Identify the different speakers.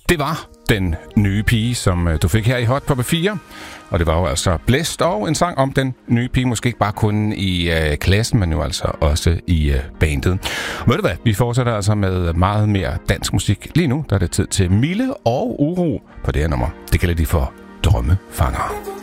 Speaker 1: Det var den nye pige, som du fik her i Hot på P4. Og det var jo altså Blæst og en sang om den nye pige. Måske ikke bare kun i klassen, men jo altså også i bandet. Ved du hvad? Vi fortsætter altså med meget mere dansk musik. Lige nu der er det tid til Mille og Uro på det her nummer. Det kalder de for Drømmefanger.